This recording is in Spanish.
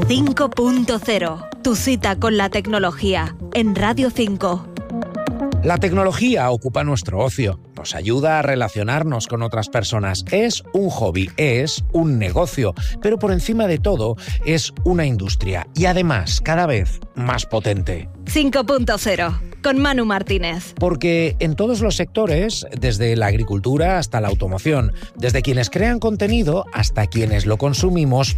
5.0, tu cita con la tecnología, en Radio 5. La tecnología ocupa nuestro ocio, nos ayuda a relacionarnos con otras personas. Es un hobby, es un negocio, pero por encima de todo es una industria y además cada vez más potente. 5.0, con Manu Martínez. Porque en todos los sectores, desde la agricultura hasta la automoción, desde quienes crean contenido hasta quienes lo consumimos,